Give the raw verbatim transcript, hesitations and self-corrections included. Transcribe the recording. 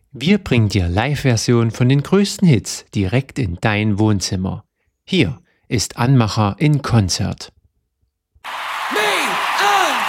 Wir bringen dir Live-Version von den größten Hits direkt in dein Wohnzimmer. Hier ist Anmacher in Konzert. Me and